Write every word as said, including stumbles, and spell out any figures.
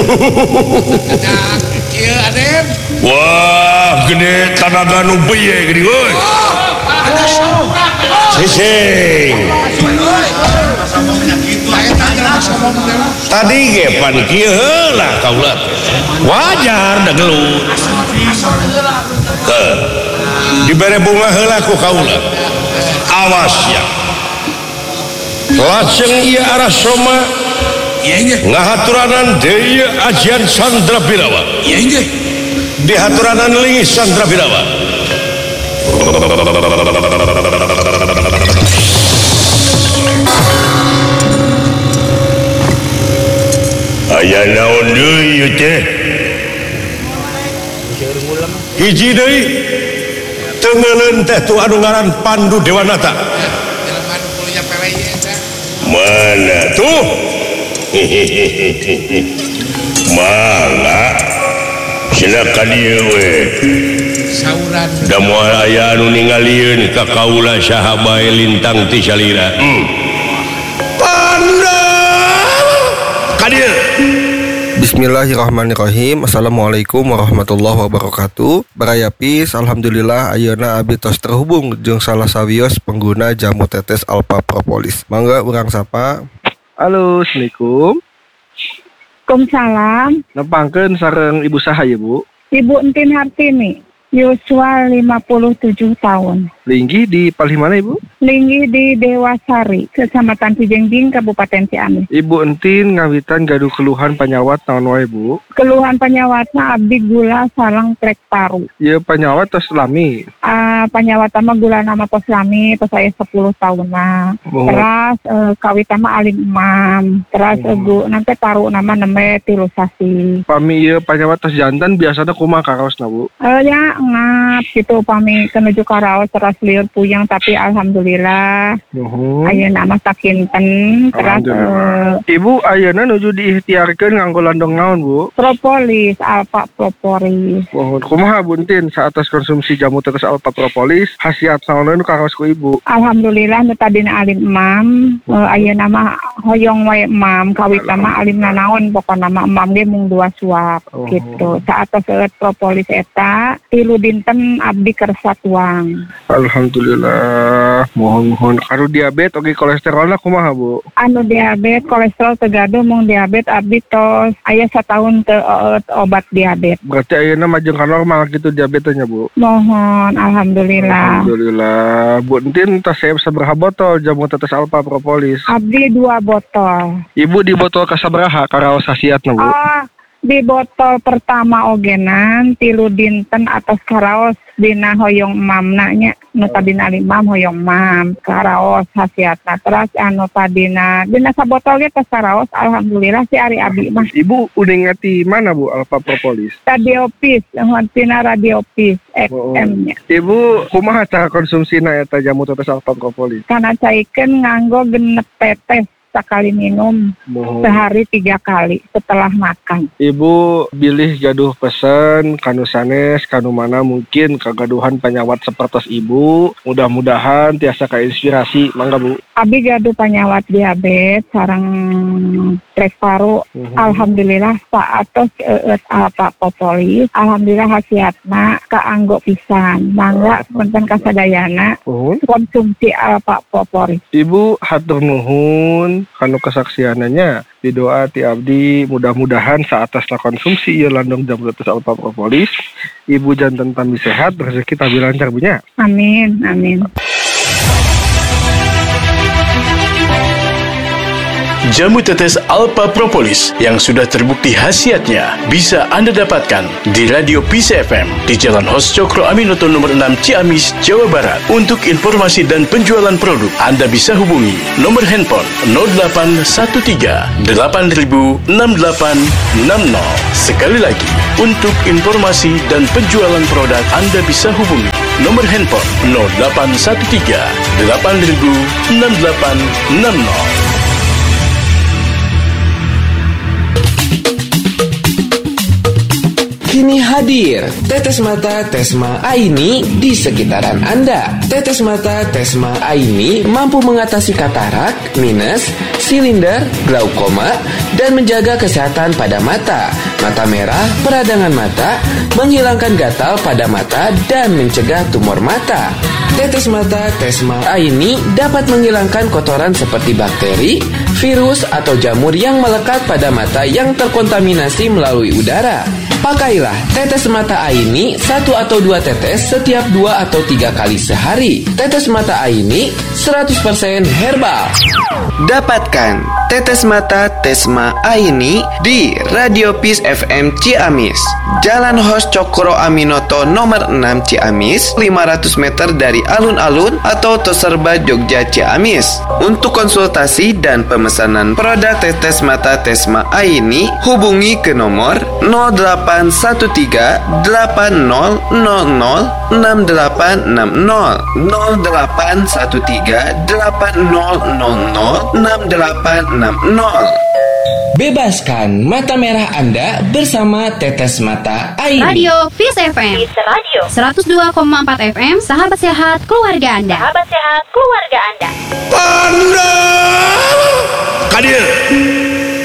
Iya, Aden. Wah, gede tanaga nu beye gede euy. Ada sorak. Sising. Tadi ge pan kieu heula kaula teh. Wajar da gelut. Teu. Dibere bunga heula ku kaula. Awas ya. Lajeng ieu Arasoma Iya nggih. ngahaturanan deui ajian Sandra Birawa. Iya nggih. Dihaturanan lingis Sandra Birawa. Aya naon deui ieu teh? Hiji deui. Teu ngeuleun teh tu anu ngaran Pandu Dewanata. Jelema nu kulunya peleye eta. Mana tuh? Mangga. Cenah ka dieu we. Sauran. Da moal aya anu ningalieun ka kaula saha bae lintang ti salira. Hmm. Panda. Ka dieu. Bismillahirrahmanirrahim. Assalamualaikum warahmatullahi wabarakatuh. Barayapis, alhamdulillah ayeuna abdi tos terhubung jeung salah sawios pengguna jamu tetes Alpha Propolis. Mangga urang sapa. Halo, assalamualaikum. Waalaikumsalam. Nepangkeun sareng ibu saha ya, Bu? Ibu Entin Hartini, yuswa lima puluh tujuh tahun. Linggih di palih mana, Ibu? Linggih di Dewasari, Kecamatan Cijengjing, Kabupaten Ciamis. Ibu Entin ngawitan gaduh keluhan panyawat naon wae, Bu? Keluhan penyawatna abdi gula salang trek paru. Ieu panyawat tos lami. Uh, penyawat mah gula nama pos lami, pos saya sepuluh tahun nah. Oh. Terus uh, kawit mah alim imam. Terus Oh. uh, nanti paru nama neme tilusasi. Pami ieu panyawat tos jantan biasana kumaha karaosna, Bu? Uh, ya ngap gitu pami kenuju karaos terus liur puyeng tapi alhamdulillah. Nuhun. Ayeuna mah sakinten terus Alhamdulillah. uh, Ibu ayeuna nuju diikhtiarkeun nganggo landong naon, Bu? propolis, alfa propolis. Mohon kumaha buntin saatas konsumsi jamu tetes Alpha Propolis khasiat naon nu karaos ku Ibu? Alhamdulillah nu tadina alim imam, uh, ayeuna mah hoyong wae imam, kawit mah alimna naon pokona mah imam ge mung dua suap Oh. gitu. Saatos eueuh propolis eta tilu dinten abdi kersa tuang. Alhamdulillah. Mohon-mohon karo diabetes oge kolesterolna kumaha, Bu? Anu diabetes kolesterol tegaduh mung diabetes abdi tos aya satahun teu eueuh obat diabetes. Berarti ayeuna majeng ka normal gitu diabetesnya, Bu. Mohon alhamdulillah. Alhamdulillah. Bu entin tos saya sabaraha botol jamu tetes Alpha Propolis? Abdi dua botol. Ibu di botol kasabaraha karaos khasiatna, Bu? Ah, di botol pertama ogenan tilu dinten atas karaos dina hoyong mamna nya nu tadina limam hoyong mam karaos khasiatna terus anu tadina dina sabotol ge tos karaos alhamdulillah si ari abi mah Ibu udah ngati mana, Bu, Alpha Propolis? radiopis tina radiopis Oh. F M nya Ibu kumaha cara konsumsina eta jamu tetes Alpha Propolis? kana caikeun nganggo genep tetes sakali minum Mohon. sehari tiga kali setelah makan. Ibu bilih gaduh pesen kanu sanes kanu mana mungkin kagaduhan penyawat sepertos Ibu. Mudah-mudahan tiasa kainspirasi. Mangga, Bu. Abi gaduh penyawat diabetes sareng trek paru. Mhm. Alhamdulillah saatos eueuh Alpha Propolis. Alhamdulillah khasiatna kaanggo pisan. Mangga punten kasadayana Uhun. konsumsi Alpha Propolis. Ibu hatur nuhun kanu kesaksiananya. Di doa ti abdi mudah-mudahan saatasna konsumsi ieu landong jamu tetes Alpha Propolis. Ibu janten tambi sehat, rezeki tambi lancar, Bu nya. Amin, amin. Jamu tetes Alpha Propolis yang sudah terbukti khasiatnya bisa Anda dapatkan di Radio P C F M di Jalan Hos Cokro Aminoto nomor enam Ciamis, Jawa Barat. Untuk informasi dan penjualan produk, Anda bisa hubungi nomor handphone nol delapan satu tiga delapan nol enam delapan enam nol. Sekali lagi, untuk informasi dan penjualan produk, Anda bisa hubungi nomor handphone nol delapan satu tiga delapan nol enam delapan enam nol. kini hadir. Tetes Mata Tesma Aini di sekitaran Anda. Tetes Mata Tesma Aini mampu mengatasi katarak, minus, silinder, glaukoma, dan menjaga kesehatan pada mata, mata merah, peradangan mata, menghilangkan gatal pada mata, dan mencegah tumor mata. Tetes Mata Tesma Aini dapat menghilangkan kotoran seperti bakteri, virus, atau jamur yang melekat pada mata yang terkontaminasi melalui udara. Pakailah tetes mata Aini satu atau dua tetes setiap dua atau tiga kali sehari. Tetes mata Aini seratus persen herbal. Dapatkan tetes mata Tesma Aini di Radio Peace F M Ciamis, Jalan Hos Cokro Aminoto nomor enam Ciamis, lima ratus meter dari alun-alun atau Toserba Jogja Ciamis. Untuk konsultasi dan pemesanan produk tetes mata Tesma Aini, hubungi ke nomor nol delapan satu tiga delapan nol nol nol enam delapan enam nol nol delapan satu tiga delapan nol nol nol enam delapan enam nol. Bebaskan mata merah Anda bersama Tetes Mata Aini. Radio Peace F M. Peace Radio seratus dua koma empat F M. Sahabat sehat keluarga Anda. Sahabat sehat keluarga Anda.